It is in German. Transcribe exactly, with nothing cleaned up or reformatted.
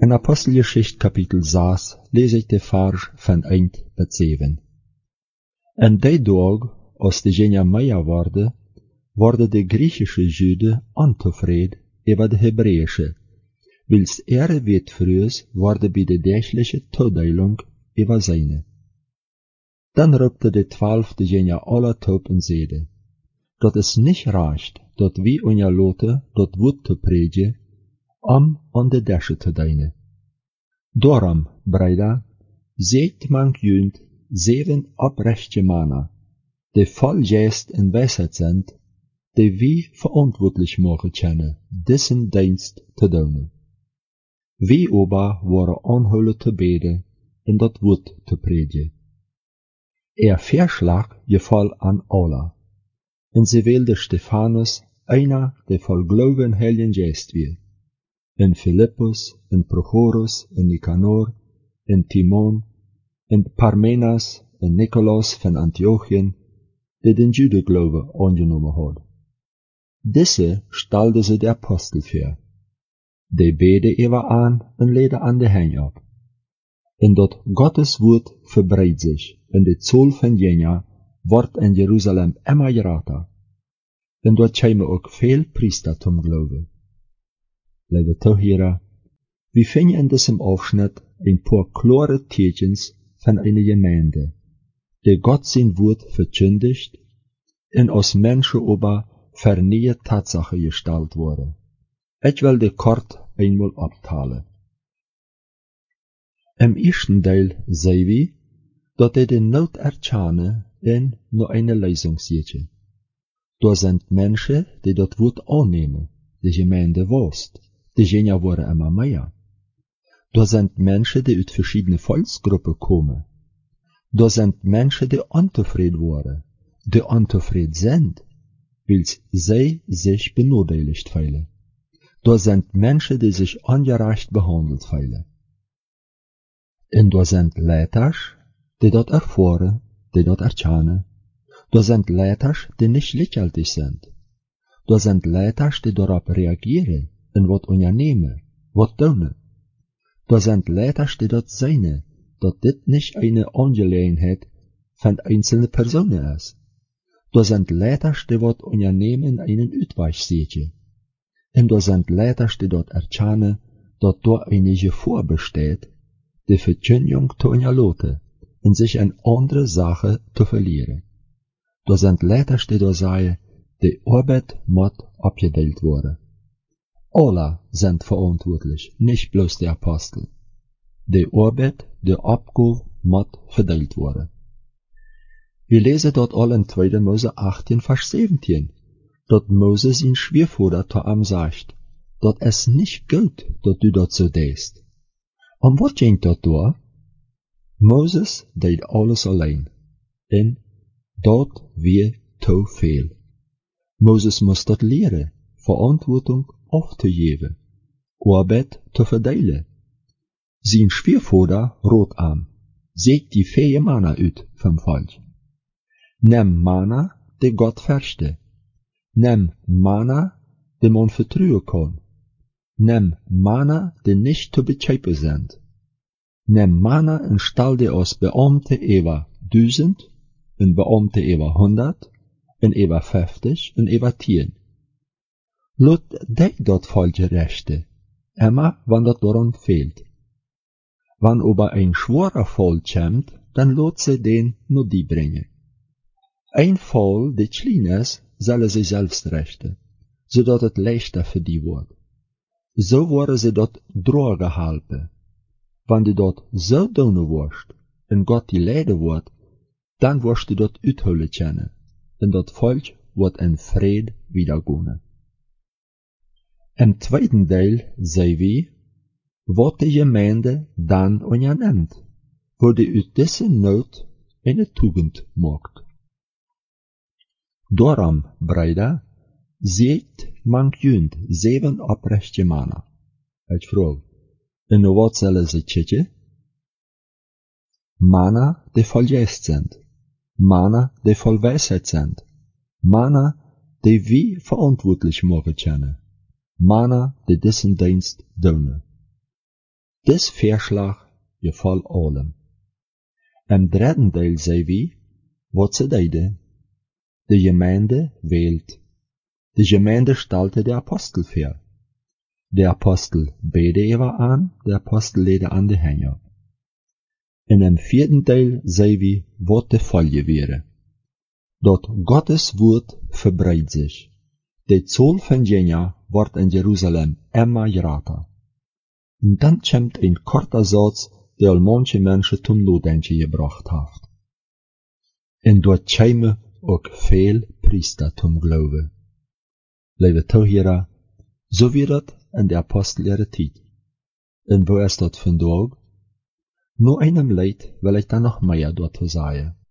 In Apostelgeschichte kapitel zes lees ik de vers van eind tot zeven. En die dag, als de Genia meer worden, worden de Griechische Juden ontevreden over de Hebräische, wils er weet vrees worden bij de dergelijke toedeling over zijne. Dan roepte de twaalf de Genia alle top en zeide, dat is niet recht, dat wie onja lote dat woord te predigen, om aan de desche te dienen. Daarom, breida, zeet mank junt zeven oprechte mannen, die vol geest en wijsheid zijn, die wie verantwoordelijk mogen kennen, dessen dienst te doen. Wie oba waren aanhouden te beden en dat woord te predigen. Er verslag geval aan alle, en ze wilde Stefanus, einer der vol Glauben en Heiligen Geest weer, en Philippus, en Prochorus, en Nicanor, en Timon, en Parmenas, en Nicolaas van Antiochien, die den Judenglauben aangenomen hadden. Deze stelden ze de apostel voor. Die beden ewer aan en leden aan de hen op. En dat Gottes woord verbreidt zich, en de zool van Genia wordt in Jeruzalem immer groter. En dort komen ook veel priester zum Glauben. Lieve toehörer, wir finden in diesem Aufschnitt ein paar klare Tekens von einer Gemeinde, die Gott sein Wort verkündigt und aus Menschen aber für neue Tatsache gestellt wurde. Ich will die kort einmal abtalen. Im ersten Teil sehen wir, dass er den Not erkennen und nur eine Lösung sieht. Da sind Menschen, die das Wort annehmen, die Gemeinde wächst, die Genia worden immer mehr. Da sind Menschen, die aus verschiedenen Volksgruppen kommen. Da sind Menschen, die unzufrieden waren, die unzufrieden sind, weil sie sich benötigt fühlen. Da sind Menschen, die sich ungerecht behandelt fühlen. Und da sind Leiter, die dort erfahren, die dort erkennen. Da sind Leiter, die nicht lächerlich sind. Da sind Leiter, die darauf reagieren und was unternehmen, was tun. Da sind Leiter, die dort sehen, dass das nicht eine Angelegenheit von einzelnen Personen ist. Da sind Leiter, die was unternehmen einen Ausweg sehen. Und da sind Leiter, die dort erkennen, dass da eine Gefahr besteht, die Verkündigung zu unterlassen und sich in andere Sachen zu verlieren. Da sind Leiter, die da sagen, die Arbeit muss abgeteilt werden. Alle sind verantwortlich, nicht bloß die Apostel. Die Arbeit, die Abgabe muss verteilt werden. Wir lesen dort all in zweiter Mose achtzehn, Vers siebzehn, dass Moses ihn Schwiegervater zu ihm sagt, dass es nicht gilt, dass du dort so denkst. Und was ging dort da? Moses deed alles allein. En dat weer te veel. Moses moest dat leren, Verantwortung auf te geven, Arbeit te verdelen. Zijn Schwiegervater rood aan, zet die vier Männer uit vom Volk. Neem Männer, die Gott verste. Neem Männer, die man vertrauen kann. Neem Männer, die nicht zu begreifen sind. Neem Männer en stel die aus Beamte über duizend, en Beamte über honderd, en über vijftig, en über tien. Laat die dat falsche Rechte, immer wann dat daran fehlt. Wann aber ein schwerer Fall kommt, dann laat sie den nur die bringen. Ein Fall, der klein ist, soll sie selbst rechten, zodat het leichter für die wordt. So worden sie dort drooggehalten. Wann du dort so doen wirst, en Gott die leiden wordt, dann wirst du dort uitholen kennen, en dat Volk wordt in Fried wiedergehen. Im zweiten Teil sehen wir, was die Gemeinde dann unternimmt, wo die aus dieser Not eine Tugend macht. Darum, Brüder, seht man junt zeven oprechte Männer. Ich frage, en wat zullen ze tjekken? Männer, die voll Geist sind. Männer, die voll Weisheit sind. Männer, die wie verantwortlich machen können. Männer, die diesen Dienst tun. Des Verslag gefällt allem. Im dritten Teil sehen wir, was sie deiden. Die Gemeinde wählt. Die Gemeinde stellte der Apostel vor. Der Apostel bete Eva an, der Apostel lede an die Hänger. In dem vierten Teil sehen wir, was die Folge wäre. Dort Gottes Wort verbreitet sich. Die Zahl von Jüngern wird in Jerusalem immer größer. Und dann kommt ein kurzer Satz, der all manche Menschen zum Nachdenken gebracht hat. Und dort kämen auch viel Priester zum Glauben. Liebe Zuhörer, so wird das in der Apostel ihrer Zeit. Und wo ist das von Tag? Nur einem Lied will ich dann noch mehr dazu sagen.